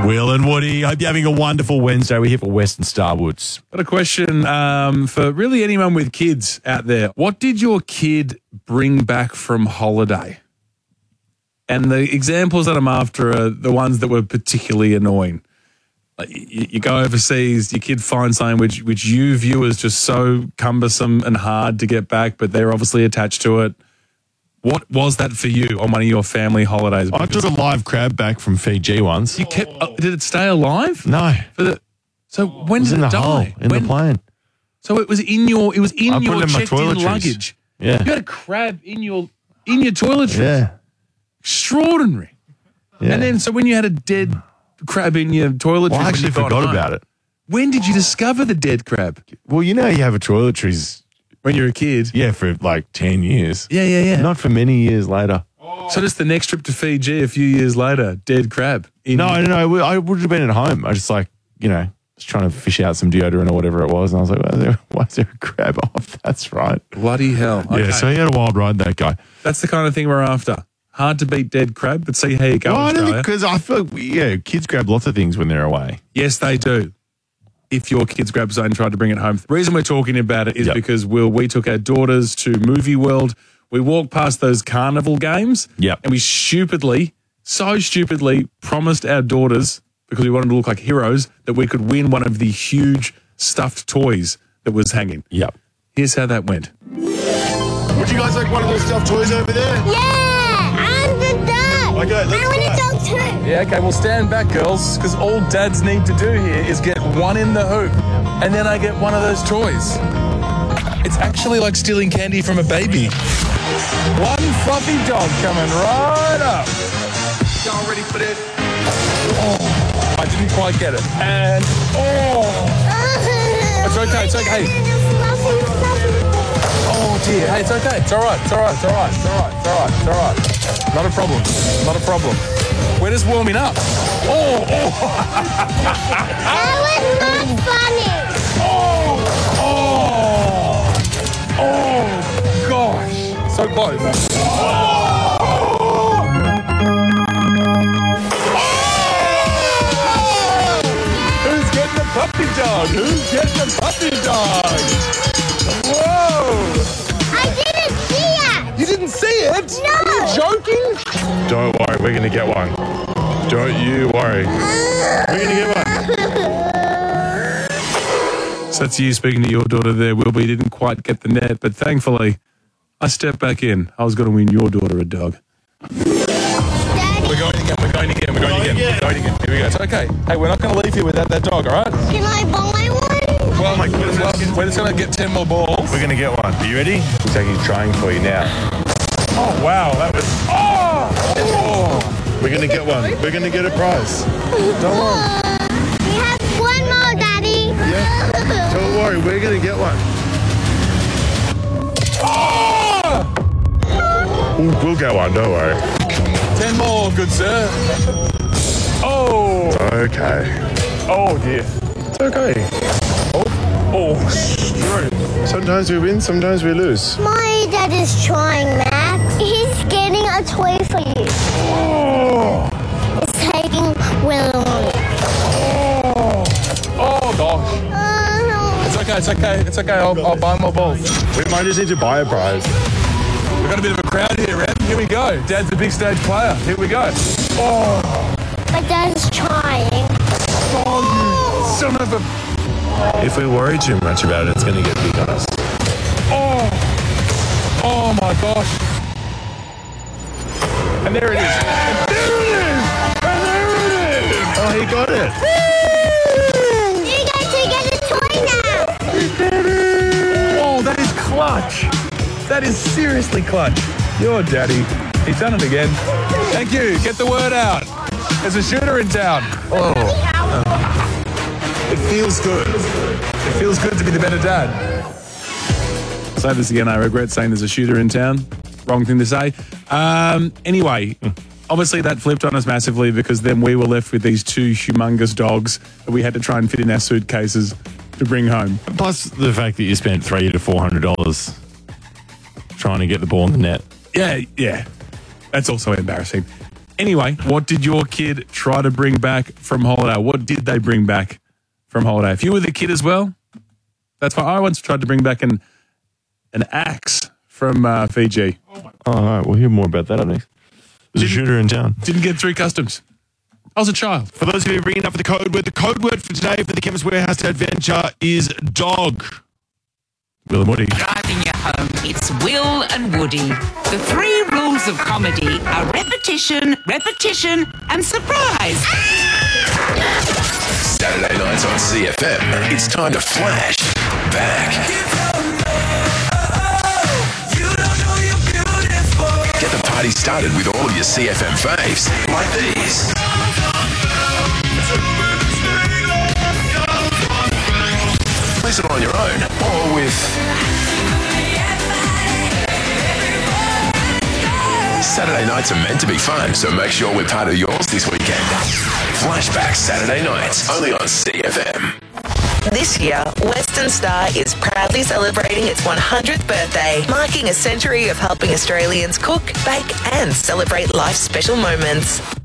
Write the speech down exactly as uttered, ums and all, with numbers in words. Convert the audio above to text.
Will and Woody, hope you're having a wonderful Wednesday. We're here for Western Starwoods. Got a question um, for really anyone with kids out there. What did your kid bring back from holiday? And the examples that I'm after are the ones that were particularly annoying. Like you, you go overseas, your kid finds something which, which you view as just so cumbersome and hard to get back, but they're obviously attached to it. What was that for you on one of your family holidays? I took a live crab back from Fiji once. You kept. Uh, did it stay alive? No. For the, so when It was did in it the hull, die? in When- the plane. So it was in your. It was in I put your it in my checked-in toiletries. luggage. Yeah. You had a crab in your in your toiletries. Yeah. Extraordinary. yeah. And then so when you had a dead crab in your toiletries, well, I when actually you got forgot home, about it. When did you discover the dead crab? Well, you know you have a toiletries, When you were a kid. yeah, for like ten years. Yeah, yeah, yeah. Not for many years later. So just the next trip to Fiji a few years later, dead crab. In No, no, no. I would have been at home. I just like, you know, was trying to fish out some deodorant or whatever it was. And I was like, why is there, why is there a crab off? That's right. Bloody hell. Okay. Yeah, so he had a wild ride, that guy. That's the kind of thing we're after. Hard to beat dead crab, but see how you go, Well, I don't Australia. because I feel like, yeah, kids grab lots of things when they're away. Yes, they do. If your kids grab something and tried to bring it home. The reason we're talking about it is Yep. because Will, we took our daughters to Movie World. We walked past those carnival games. Yep. And we stupidly, so stupidly promised our daughters, because we wanted to look like heroes, that we could win one of the huge stuffed toys that was hanging. Yep. Here's how that went. Would you guys like one of those stuffed toys over there? Yeah, I'm the dog. Okay, let's I want try. a dog too. Yeah, okay, well, stand back, girls, because all dads need to do here is get one in the hoop, and then I get one of those toys. It's actually like stealing candy from a baby. One fluffy dog coming right up. Y'all ready for this? Oh, I didn't quite get it. And, oh, it's okay, it's okay. Oh, dear. Hey, it's okay. It's all right, it's all right, it's all right, it's all right, it's all right, it's all right. Not a problem, not a problem. We're just warming up. Oh, oh. That was not funny. Oh, oh, oh, gosh. So close. Who's getting the puppy dog? Who's getting the puppy dog? Whoa. I didn't see it. You didn't see it? No. Are you joking? Don't worry, we're going to get one. Don't you worry. We're going to get one. So that's you speaking to your daughter there, Will, but you didn't quite get the net. But thankfully, I stepped back in. I was going to win your daughter a dog. Daddy, We're going again, we're going again, we're going again, we're going again. Here we go. It's okay. Hey, we're not going to leave here without that dog, all right? can I buy one? Well, my goodness. Well, we're just going to get ten more balls. We're going to get one. Are you ready? He's actually trying for you now. Oh, wow. That was... Oh! Oh! We're going to get one. We're going to get a prize. Don't worry. We have one more, Daddy. Yeah. Don't worry, we're going to get one. Oh! We'll, we'll get one, don't worry. Ten more, good sir. Oh! Okay. Oh, dear. It's okay. Oh, straight. Sometimes we win, sometimes we lose. My dad is trying, Max. He's getting a toy for you. Oh! He's taking Will. Oh, gosh. Uh, It's okay, it's okay, it's okay. I'll, I'll buy more balls. We might just need to buy a prize. We've got a bit of a crowd here, Red. Here we go. Dad's a big stage player. Here we go. Oh, my dad's trying. oh, you son of a... If we worry too much about it, it's going to get big on us. Oh, oh my gosh. And there it is. And there it is. And there it is. Oh, he got it. You guys can get a toy now. Oh, that is clutch. That is seriously clutch. Your daddy. He's done it again. Thank you. Get the word out. There's a shooter in town. Oh. It feels good. It feels good to be the better dad. I'll say this again. I regret saying there's a shooter in town. Wrong thing to say. Um, anyway, obviously that flipped on us massively because then we were left with these two humongous dogs that we had to try and fit in our suitcases to bring home. Plus the fact that you spent three to four hundred dollars trying to get the ball in the net. Yeah, yeah. That's also embarrassing. Anyway, what did your kid try to bring back from holiday? What did they bring back from holiday? If you were the kid as well, that's why I once tried to bring back an an axe from uh, Fiji. Oh, all right. We'll hear more about that up next. There's a shooter in town. Didn't get through customs. I was a child. For those of you bringing up for the code word, the code word for today for the Chemist Warehouse Adventure is dog. Will and Woody. Driving you home, it's Will and Woody. The three rules of comedy are repetition, repetition, and surprise. Saturday nights on C F M. It's time to flash back. Get the party started with all of your C F M faves, like these. Listen on your own or with Saturday nights are meant to be fun, so make sure we're part of yours this weekend. Flashback Saturday nights, only on C F M. This year, Western Star is proudly celebrating its one hundredth birthday, marking a century of helping Australians cook, bake and celebrate life's special moments.